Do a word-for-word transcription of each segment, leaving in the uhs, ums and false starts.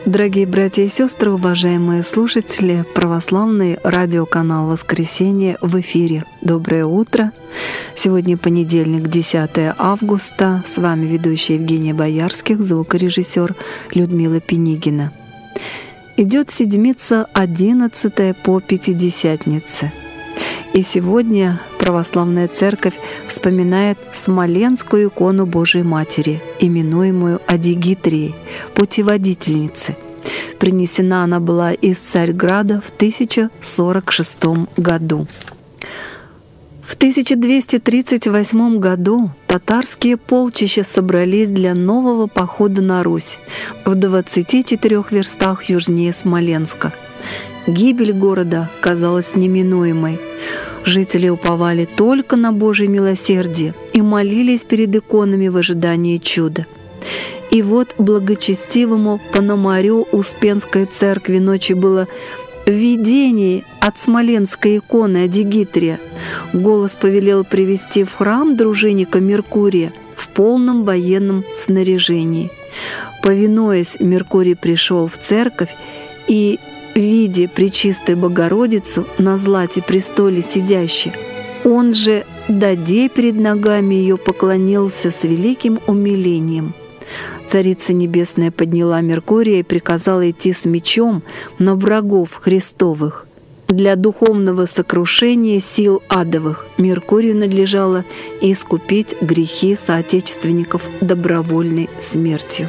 Дорогие братья и сестры, уважаемые слушатели, православный радиоканал «Воскресенье» в эфире. Доброе утро! Сегодня понедельник, десятое августа. С вами ведущая Евгения Боярских, звукорежиссер Людмила Пенигина. Идет седмица одиннадцатая по Пятидесятнице. И сегодня Православная Церковь вспоминает Смоленскую икону Божией Матери, именуемую Адигитрией, путеводительницей. Принесена она была из Царьграда в тысяча сорок шестом году. В тысяча двести тридцать восьмом году татарские полчища собрались для нового похода на Русь в двадцати четырёх верстах южнее Смоленска. Гибель города казалась неминуемой. Жители уповали только на Божье милосердие и молились перед иконами в ожидании чуда. И вот благочестивому Пономарю Успенской церкви ночью было видение от смоленской иконы Адигитрия. Голос повелел привести в храм дружинника Меркурия в полном военном снаряжении. Повинуясь, Меркурий пришел в церковь и, видя Пречистую Богородицу на злате престоле сидящей, он же, даде перед ногами ее, поклонился с великим умилением. Царица Небесная подняла Меркурия и приказала идти с мечом на врагов Христовых. Для духовного сокрушения сил адовых Меркурию надлежало искупить грехи соотечественников добровольной смертью.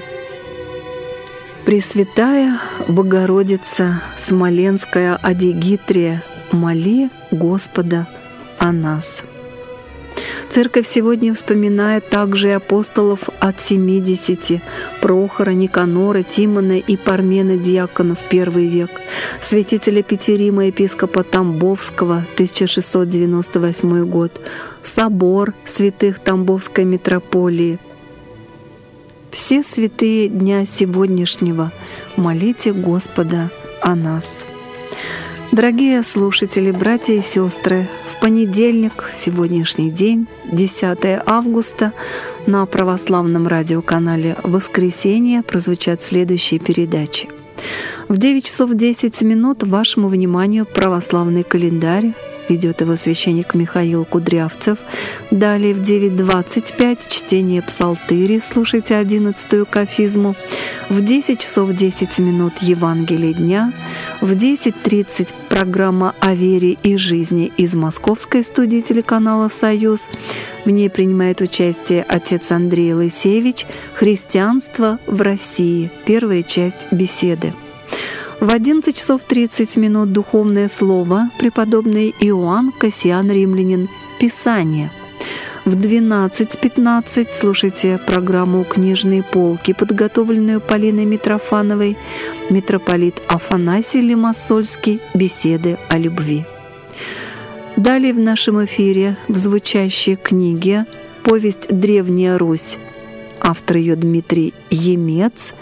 Пресвятая Богородица Смоленская Адигитрия, моли Господа о нас. Церковь сегодня вспоминает также и апостолов от семидесяти: Прохора, Никанора, Тимона и Пармена диаконов первый век, святителя Петерима, епископа Тамбовского, тысяча шестьсот девяносто восьмой год, собор святых Тамбовской митрополии. Все святые дня сегодняшнего, молите Господа о нас. Дорогие слушатели, братья и сестры, в понедельник, сегодняшний день, десятое августа, на православном радиоканале «Воскресенье» прозвучат следующие передачи. В девять часов десять минут вашему вниманию православный календарь. Ведет его священник Михаил Кудрявцев. Далее в девять двадцать пять чтение псалтыри, слушайте одиннадцатую кафизму. В десять часов десять минут Евангелие дня. В десять тридцать программа о вере и жизни из московской студии телеканала «Союз». В ней принимает участие отец Андрей Лысевич «Христианство в России». Первая часть беседы. В одиннадцать часов тридцать минут духовное слово, преподобный Иоанн Кассиан Римлянин, Писание. В двенадцать пятнадцать слушайте программу «Книжные полки», подготовленную Полиной Митрофановой, митрополит Афанасий Лимассольский, беседы о любви. Далее в нашем эфире в звучащей книге «Повесть «Древняя Русь», автор ее Дмитрий Емец.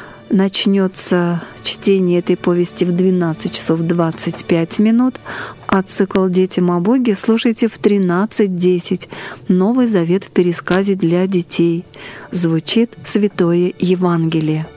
Начнется чтение этой повести в двенадцать часов двадцать пять минут, а цикл «Детям о Боге» слушайте в тринадцать десять. Новый Завет в пересказе для детей. Звучит Святое Евангелие.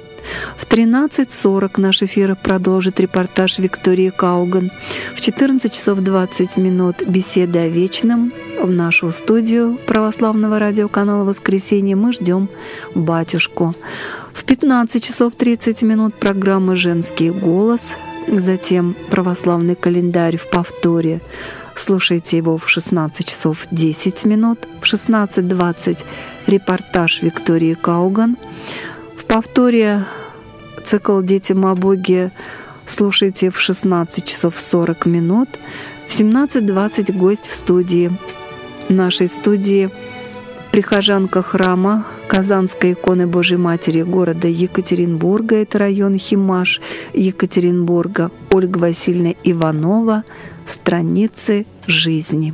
В тринадцать сорок наш эфир продолжит репортаж Виктории Кауган. В четырнадцать часов двадцать минут беседа о вечном. В нашу студию православного радиоканала «Воскресенье» мы ждем батюшку. В пятнадцать часов тридцать минут программа «Женский голос», затем православный календарь в повторе. Слушайте его в шестнадцать часов десять минут, в шестнадцать двадцать репортаж Виктории Кауган. В повторе цикл «Детям о Боге» слушайте в шестнадцать часов сорок минут, в семнадцать двадцать гость в студии. В нашей студии прихожанка храма Казанской иконы Божией Матери города Екатеринбурга, это район Химаш Екатеринбурга, Ольга Васильевна Иванова, «Страницы жизни».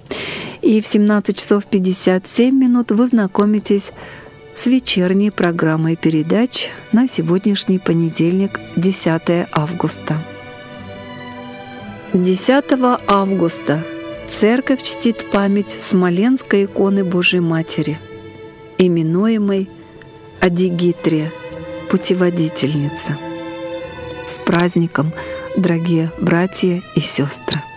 И в семнадцать часов пятьдесят семь минут вы знакомитесь с вечерней программой передач на сегодняшний понедельник, десятое августа. десятого августа Церковь чтит память Смоленской иконы Божией Матери, именуемой Адигитрия, путеводительница. С праздником, дорогие братья и сестры!